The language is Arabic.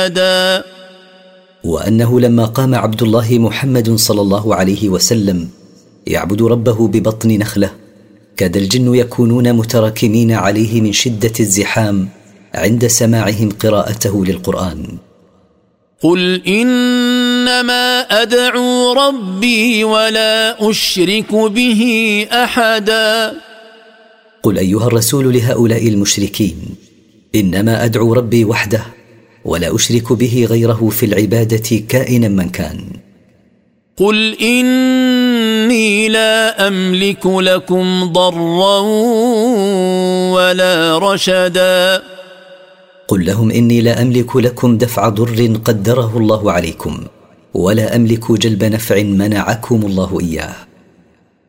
وأنه لما قام عبد الله محمد صلى الله عليه وسلم يعبد ربه ببطن نخلة كاد الجن يكونون متراكمين عليه من شدة الزحام عند سماعهم قراءته للقرآن. قل إنما أدعو ربي ولا أشرك به أحدا. قل أيها الرسول لهؤلاء المشركين: إنما أدعو ربي وحده ولا أشرك به غيره في العبادة كائنا من كان. قل إني لا أملك لكم ضرا ولا رشدا. قل لهم: إني لا أملك لكم دفع ضر قدره الله عليكم، ولا أملك جلب نفع منعكم الله إياه.